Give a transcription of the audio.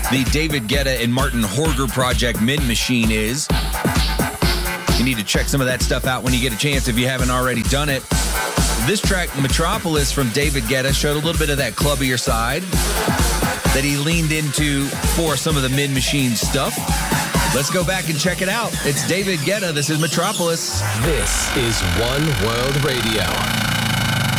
The David Guetta and Martin Horger project Min Machine is. You need to check some of that stuff out when you get a chance if you haven't already done it. This track, Metropolis from David Guetta, showed a little bit of that clubbier side that he leaned into for some of the Min Machine stuff. Let's go back and check it out. It's David Guetta. This is Metropolis. This is One World Radio.